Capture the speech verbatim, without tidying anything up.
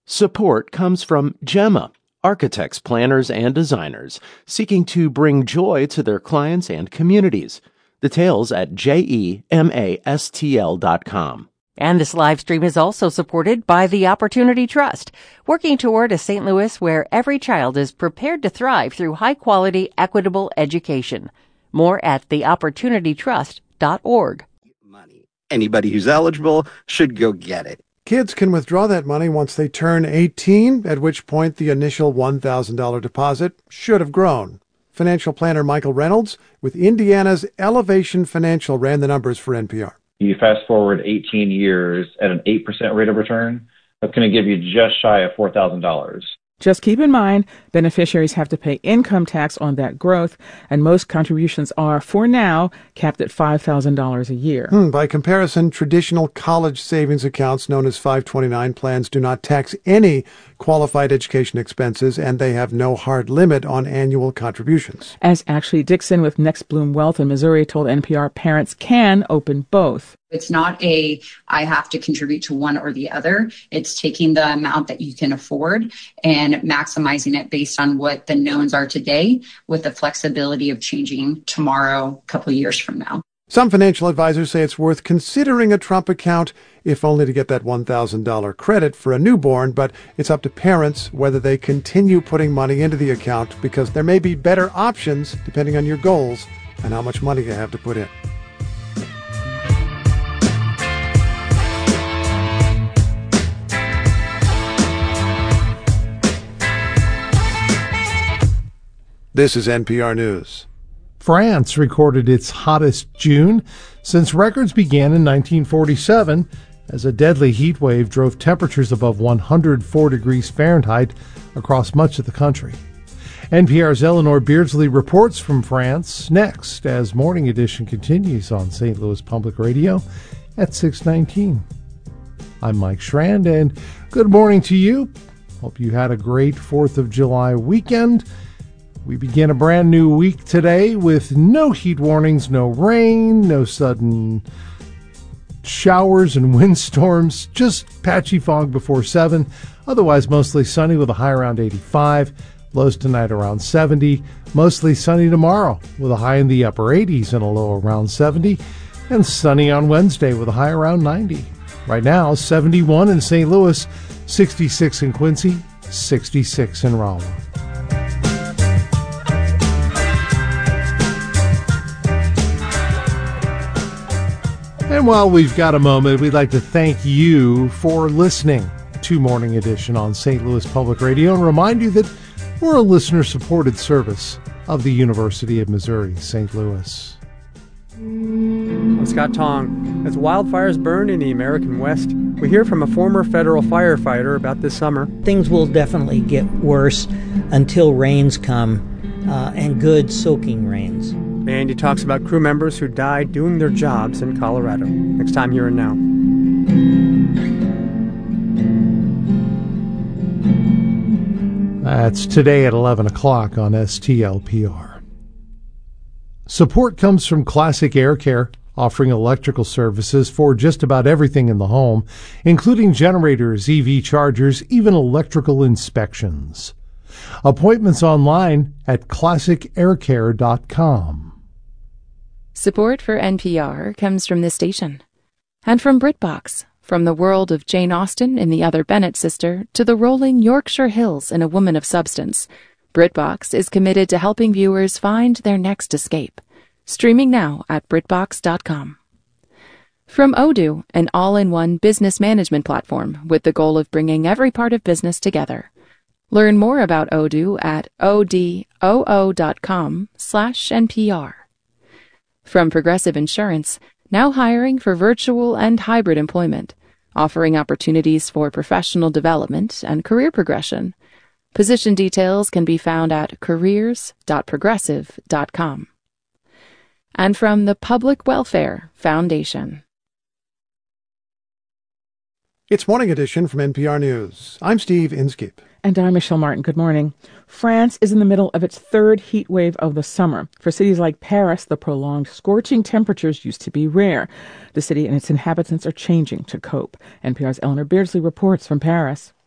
Support comes from Gemma, architects, planners, and designers seeking to bring joy to their clients and communities. Details at gemastl dot com. And this live stream is also supported by the Opportunity Trust, working toward a Saint Louis where every child is prepared to thrive through high-quality, equitable education. More at the opportunity trust dot org. Money. Anybody who's eligible should go get it. Kids can withdraw that money once they turn eighteen, at which point the initial one thousand dollars deposit should have grown. Financial planner Michael Reynolds with Indiana's Elevation Financial ran the numbers for N P R. You fast forward eighteen years at an eight percent rate of return, that's going to give you just shy of four thousand dollars. Just keep in mind, beneficiaries have to pay income tax on that growth, and most contributions are, for now, capped at five thousand dollars a year. Hmm, by comparison, traditional college savings accounts known as five twenty-nine plans do not tax any qualified education expenses, and they have no hard limit on annual contributions. As Ashley Dixon with Next Bloom Wealth in Missouri told N P R, parents can open both. It's not a, I have to contribute to one or the other. It's taking the amount that you can afford and maximizing it based on what the knowns are today with the flexibility of changing tomorrow, a couple of years from now. Some financial advisors say it's worth considering a Trump account, if only to get that one thousand dollars credit for a newborn, but it's up to parents whether they continue putting money into the account because there may be better options depending on your goals and how much money you have to put in. This is N P R News. France recorded its hottest June since records began in nineteen forty-seven as a deadly heat wave drove temperatures above one hundred four degrees Fahrenheit across much of the country. N P R's Eleanor Beardsley reports from France next as Morning Edition continues on Saint Louis Public Radio at six nineteen. I'm Mike Schrand, and good morning to you. Hope you had a great fourth of July weekend. We begin a brand new week today with no heat warnings, no rain, no sudden showers and windstorms, just patchy fog before seven. Otherwise, mostly sunny with a high around eighty-five. Lows tonight around seventy. Mostly sunny tomorrow with a high in the upper eighties and a low around seventy. And sunny on Wednesday with a high around ninety. Right now, seventy-one in Saint Louis, sixty-six in Quincy, sixty-six in Raleigh. And while we've got a moment, we'd like to thank you for listening to Morning Edition on Saint Louis Public Radio and remind you that we're a listener-supported service of the University of Missouri, Saint Louis. I'm Scott Tong. As wildfires burn in the American West, we hear from a former federal firefighter about this summer. Things will definitely get worse until rains come, uh, and good soaking rains. And he talks about crew members who died doing their jobs in Colorado. Next time here and now. That's today at eleven o'clock on S T L P R. Support comes from Classic Air Care, offering electrical services for just about everything in the home, including generators, E V chargers, even electrical inspections. Appointments online at classic air care dot com. Support for N P R comes from this station. And from BritBox, from the world of Jane Austen in The Other Bennett Sister to the rolling Yorkshire Hills in A Woman of Substance, BritBox is committed to helping viewers find their next escape. Streaming now at britbox dot com. From Odoo, an all-in-one business management platform with the goal of bringing every part of business together. Learn more about Odoo at odoo dot com slash N P R. From Progressive Insurance, now hiring for virtual and hybrid employment, offering opportunities for professional development and career progression. Position details can be found at careers dot progressive dot com. And from the Public Welfare Foundation. It's Morning Edition from N P R News. I'm Steve Inskeep. And I'm Michelle Martin. Good morning. France is in the middle of its third heat wave of the summer. For cities like Paris, the prolonged scorching temperatures used to be rare. The city and its inhabitants are changing to cope. N P R's Eleanor Beardsley reports from Paris.